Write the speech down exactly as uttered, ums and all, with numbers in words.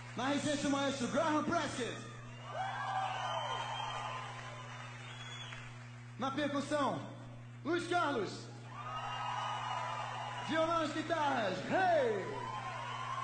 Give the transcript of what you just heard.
Na regência o maestro Graham Prescott. Na percussão, Luiz Carlos. Violão e guitarras, Hey!